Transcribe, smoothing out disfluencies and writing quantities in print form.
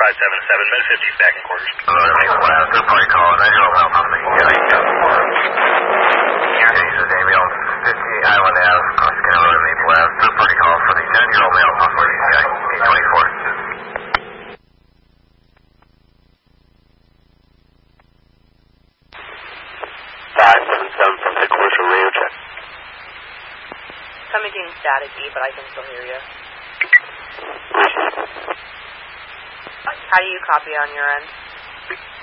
Mid-50s back in quarters. Third party call, 90 mile from the Jesus, Amiel, 58 Island Ave, Skinner Road, Maple Ave. Third party call for the 10-year-old male possible UCI, 824. From the commercial radio check. Coming in staticky, but I can still hear you. How do you copy on your end?